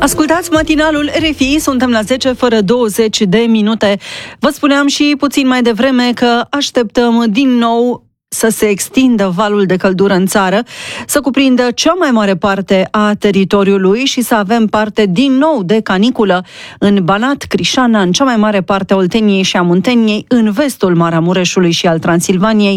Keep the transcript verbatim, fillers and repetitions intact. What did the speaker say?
Ascultați matinalul R F I, suntem la zece fără douăzeci de minute. Vă spuneam și puțin mai devreme că așteptăm din nou să se extindă valul de căldură în țară, să cuprindă cea mai mare parte a teritoriului și să avem parte din nou de caniculă în Banat, Crișana, în cea mai mare parte a Olteniei și a Munteniei, în vestul Maramureșului și al Transilvaniei,